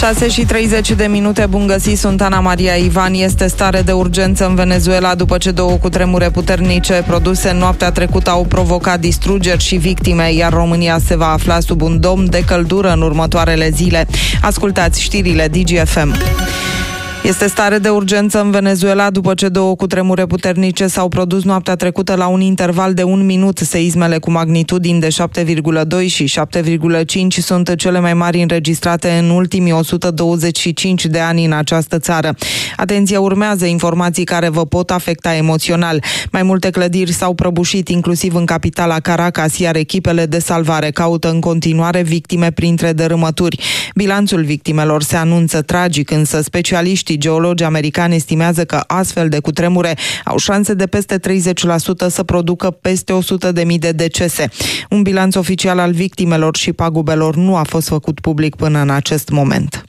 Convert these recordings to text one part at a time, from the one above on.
6:30, bun găsit, sunt Ana Maria Ivan. Este stare de urgență în Venezuela după ce 2 cutremure puternice produse în noaptea trecută au provocat distrugeri și victime, iar România se va afla sub un dom de căldură în următoarele zile. Ascultați știrile DGFM. Este stare de urgență în Venezuela după ce 2 cutremure puternice s-au produs noaptea trecută la un interval de 1 minut. Seismele cu magnitudini de 7,2 și 7,5 sunt cele mai mari înregistrate în ultimii 125 de ani în această țară. Atenție, urmează informații care vă pot afecta emoțional. Mai multe clădiri s-au prăbușit, inclusiv în capitala Caracas, iar echipele de salvare caută în continuare victime printre dărâmături. Bilanțul victimelor se anunță tragic, însă specialiștii geologi americani estimează că astfel de cutremure au șanse de peste 30% să producă peste 100.000 de decese. Un bilanț oficial al victimelor și pagubelor nu a fost făcut public până în acest moment.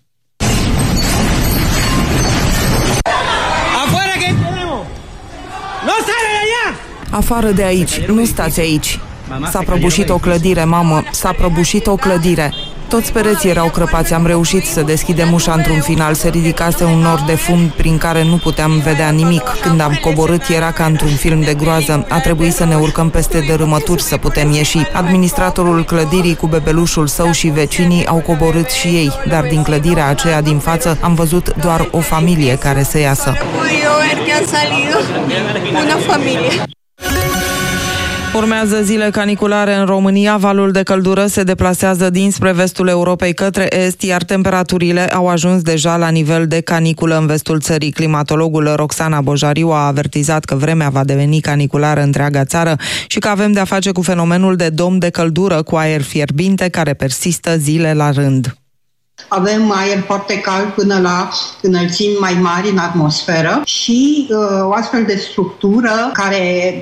Afară de aici, nu stați aici. S-a prăbușit o clădire, mamă, s-a prăbușit o clădire. Toți pereții erau crăpați, am reușit să deschidem ușa într-un final, se ridicase un nor de fum prin care nu puteam vedea nimic. Când am coborât era ca într-un film de groază, a trebuit să ne urcăm peste dărâmături să putem ieși. Administratorul clădirii cu bebelușul său și vecinii au coborât și ei, dar din clădirea aceea din față am văzut doar o familie care să iasă. Urmează zile caniculare în România, valul de căldură se deplasează dinspre vestul Europei către est, iar temperaturile au ajuns deja la nivel de caniculă în vestul țării. Climatologul Roxana Bojariu a avertizat că vremea va deveni caniculară în întreaga țară și că avem de-a face cu fenomenul de dom de căldură cu aer fierbinte care persistă zile la rând. Avem aer foarte cald până la înălțimi mai mari în atmosferă și o astfel de structură care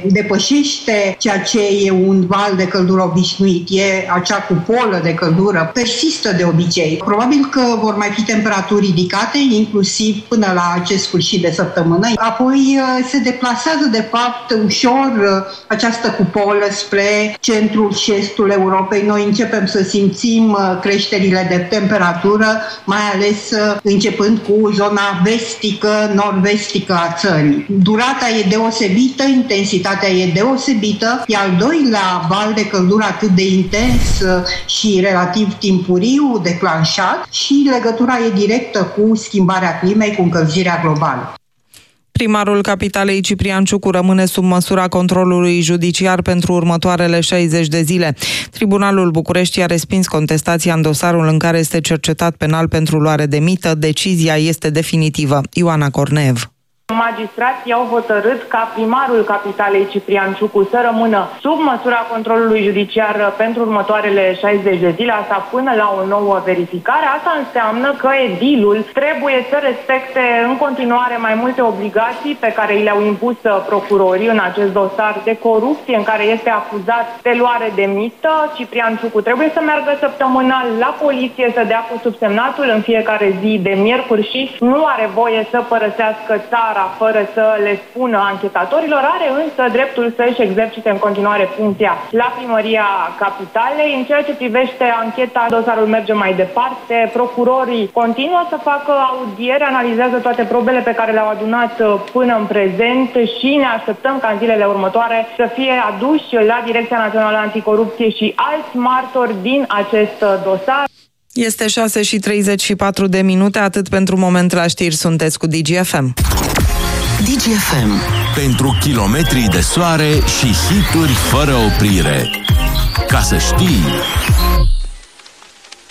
depășește ceea ce e un val de căldură obișnuit, e acea cupolă de căldură, persistă de obicei. Probabil că vor mai fi temperaturi ridicate, inclusiv până la acest sfârșit de săptămână. Apoi se deplasează de fapt ușor această cupolă spre centrul și estul Europei. Noi începem să simțim creșterile de temperatură, mai ales începând cu zona vestică, nord-vestică a țării. Durata e deosebită, intensitatea e deosebită, e al doilea val de căldură atât de intens și relativ timpuriu declanșat și legătura e directă cu schimbarea climei, cu încălzirea globală. Primarul capitalei Ciprian Ciucu rămâne sub măsura controlului judiciar pentru următoarele 60 de zile. Tribunalul București a respins contestația în dosarul în care este cercetat penal pentru luare de mită. Decizia este definitivă. Ioana Corneev. Magistrații au hotărât ca primarul capitalei Ciprian Ciucu să rămână sub măsura controlului judiciar pentru următoarele 60 de zile, asta până la o nouă verificare. Asta înseamnă că edilul trebuie să respecte în continuare mai multe obligații pe care i le-au impus procurorii în acest dosar de corupție în care este acuzat de luare de mită. Ciprian Ciucu trebuie să meargă săptămânal la poliție să dea cu subsemnatul în fiecare zi de miercuri și nu are voie să părăsească țara fără să le spună anchetatorilor, are însă dreptul să-și exercite în continuare funcția la primăria capitalei. În ceea ce privește ancheta, dosarul merge mai departe. Procurorii continuă să facă audiere, analizează toate probele pe care le-au adunat până în prezent și ne așteptăm ca în zilele următoare să fie aduși la Direcția Națională Anticorupție și alți martori din acest dosar. Este 6:34, atât pentru moment la știri, sunteți cu DGFM. DGFM. Pentru kilometri de soare și hituri fără oprire. Ca să știi...